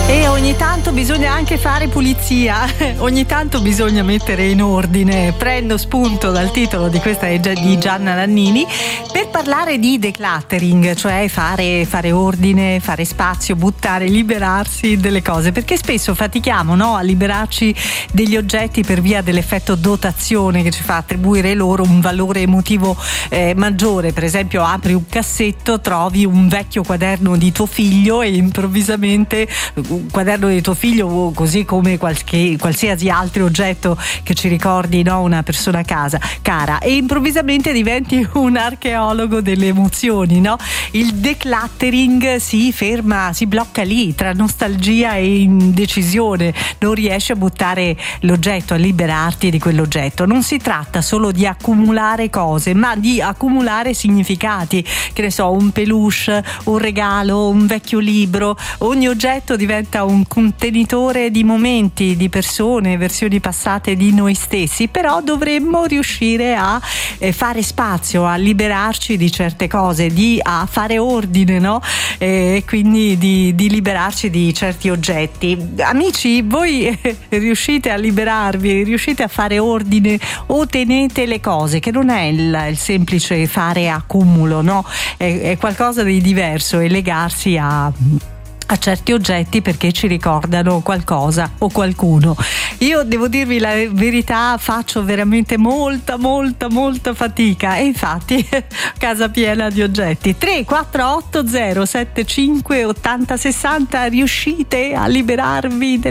E ogni tanto bisogna anche fare pulizia, ogni tanto bisogna mettere in ordine. Prendo spunto dal titolo di questa di Gianna Nannini per parlare di decluttering, cioè fare ordine, fare spazio, buttare, liberarsi delle cose, perché spesso fatichiamo, no, a liberarci degli oggetti per via dell'effetto dotazione che ci fa attribuire loro un valore emotivo maggiore. Per esempio, apri un cassetto, trovi un vecchio quaderno di tuo figlio e improvvisamente un quaderno di tuo figlio, così come qualsiasi altro oggetto che ci ricordi, no, una persona cara, e improvvisamente diventi un archeologo delle emozioni, no? Il decluttering si ferma, si blocca lì tra nostalgia e indecisione, non riesci a buttare l'oggetto, a liberarti di quell'oggetto. Non si tratta solo di accumulare cose, ma di accumulare significati, che ne so, un peluche, un regalo, un vecchio libro. Ogni oggetto diventa un contenitore di momenti, di persone, versioni passate di noi stessi, però dovremmo riuscire a fare spazio, a liberarci di certe cose, a fare ordine, no? E quindi di liberarci di certi oggetti. Amici, voi riuscite a liberarvi, riuscite a fare ordine o tenete le cose, che non è il semplice fare accumulo, no? È qualcosa di diverso, è legarsi a certi oggetti perché ci ricordano qualcosa o qualcuno. Io devo dirvi la verità, faccio veramente molta fatica, e infatti casa piena di oggetti. 348 075 80 60, riuscite a liberarvi